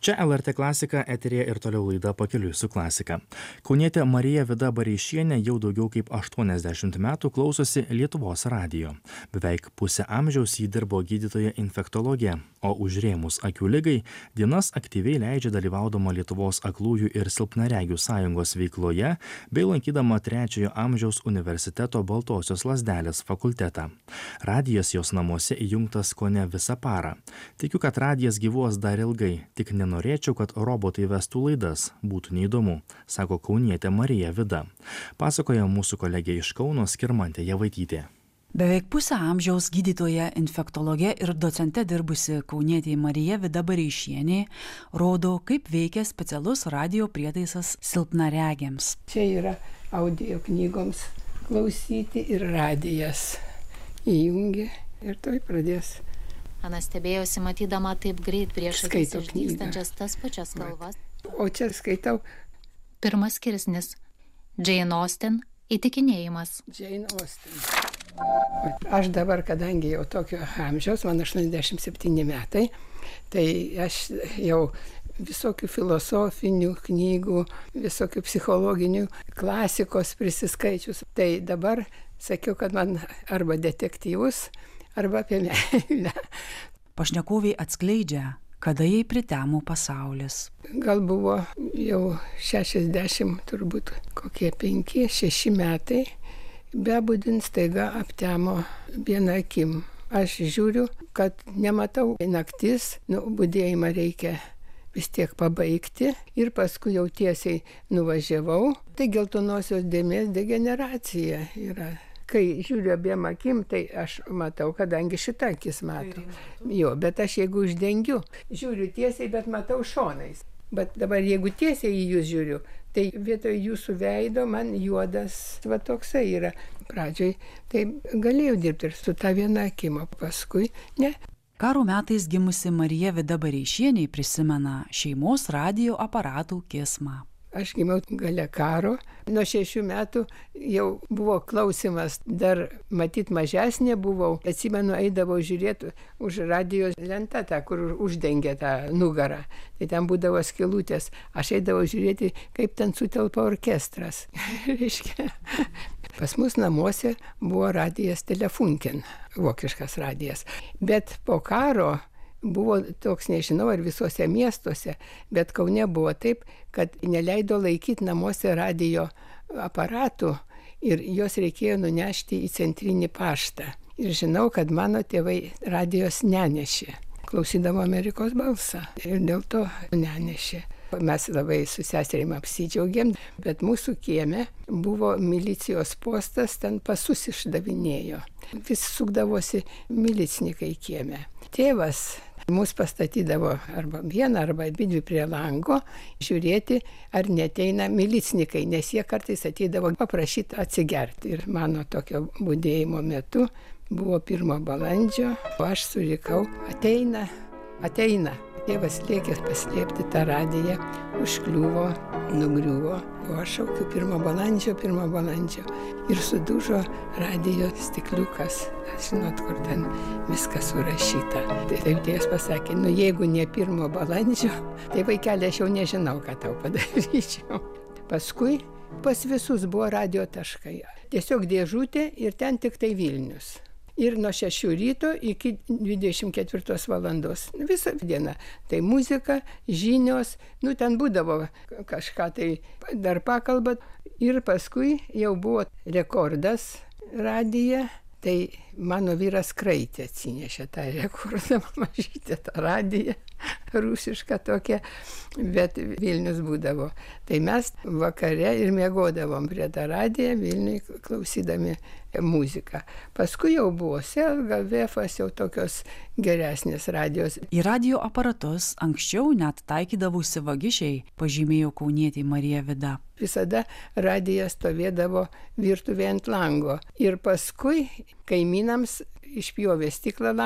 Čia LRT klasika, eterėje ir toliau laida Pakeliui su klasika. Kaunietė Marija Vida Bareišienė jau daugiau kaip 80 metų klausosi Lietuvos radijo. Beveik pusę amžiaus ji dirbo gydytoja infektologė, o užrėmus akių ligai dienas aktyviai leidžia dalyvaudama Lietuvos aklųjų ir silpnaregių sąjungos veikloje bei lankydama 3 amžiaus universiteto Baltosios lazdelės fakultetą. Radijas jos namuose įjungtas kone visą parą. Tikiu, kad radijas gyvuos dar ilgai, tik nenorėčiau, kad robotai vestų laidas, būtų neįdomu, sako kaunietė Marija Vida. Pasakoja mūsų kolegė iš Kauno Skirmantė Javaitytė. Beveik pusę amžiaus gydytoja infektologė ir docente dirbusi kaunietė Marija Vida Bareišienė rodo, kaip veikia specialus radijo prietaisas silpnaregiams. Čia yra audio knygoms klausyti ir radijas įjungi ir tuoj pradės. Ana stebėjosi matydama taip greit prieš akis išdygstančias tas pačias kalbas. O čia skaitau. Pirmas skirsnis. Jane Austen įtikinėjimas. Jane Austen. Aš dabar, kadangi jau tokio amžiaus, man 87 metai, tai aš jau visokių filosofinių knygų, visokių psichologinių klasikos prisiskaičius. Tai dabar sakiau, kad man arba detektyvus, arba apie meilę. Pašnekoviai atskleidžia, kada jai pritemo pasaulis. Gal buvo jau 60, turbūt kokie 5-6 metai, bebudint staiga aptemo vieną akim. Aš žiūriu, kad nematau naktis, budėjimą reikia vis tiek pabaigti ir paskui jau tiesiai nuvažiavau. Tai geltonosios dėmės degeneracija yra. Kai žiūriu abiem akim, tai aš matau, kadangi šita akis mato. Jo, bet aš jeigu uždengiu, žiūriu tiesiai, bet matau šonais. Bet dabar jeigu tiesiai į jūs žiūriu, tai vietoj jūsų veido man juodas, va toksai yra. Pradžioj tai galėjau dirbti ir su ta viena akimo, paskui ne. Karo metais gimusi Marija Vida Bareišienė prisimena šeimos radijo aparatų kismą. Aš gimiau gale karo, nuo 6 metų jau buvo klausimas, dar matyt mažesnė buvau, atsimenu, eidavau žiūrėti už radijo lentą, tą, kur uždengė tą nugarą, tai ten būdavo skylutės, aš eidavau žiūrėti, kaip ten sutelpa orkestras. Pas mus namuose buvo radijas Telefunken, vokiškas radijas, bet po karo buvo toks, nežinau, ar visuose miestuose, bet Kaune buvo taip, kad neleido laikyti namuose radijo aparatų ir juos reikėjo nunešti į centrinį paštą. Ir žinau, kad mano tėvai radijos nenešė, klausydavo Amerikos balsą ir dėl to nenešė. Mes labai su seserim apsidžiaugėm, bet mūsų kieme buvo milicijos postas, ten pasus išdavinėjo. Vis sukdavosi milicininkai kieme. Tėvas mus pastatydavo arba vieną, arba dvi prie lango, žiūrėti, ar neteina milicininkai, nes jie kartais ateidavo paprašyti atsigerti. Ir mano tokio budėjimo metu buvo 1 balandžio, o aš surikau, ateina. Tėvas lėkęs paslėpti tą radiją, užkliuvo, nugriuvo, o aš šaukiu 1 balandžio ir sudužo radijo stikliukas. Žinot, kur ten viskas surašyta. Tai taip tėvas pasakė, jeigu ne 1 balandžio, tai vaikelė, aš jau nežinau, ką tau padaryčiau. Paskui pas visus buvo radijo taškai. Tiesiog dėžutė ir ten tik tai Vilnius. Ir nuo 6 ryto iki 24 valandos. Visą dieną. Tai muzika, žinios, ten būdavo kažką tai dar pakalba. Ir paskui jau buvo rekordas radija. Tai mano vyras Kraitė atsinešė tą rekordą, mažytę tą radiją, rusišką tokią, bet Vilnius būdavo. Tai mes vakare ir miegodavom prie tą radiją Vilniui klausydami muziką. Paskui jau buvo Selga, Vefas, jau tokios geresnės radijos. Į radijo aparatus anksčiau net taikydavosi vagišiai, pažymėjo kaunietė Marija Vida. Visada radijas stovėdavo virtuvėje ant lango. Ir paskui kaimynams išpjovė stiklą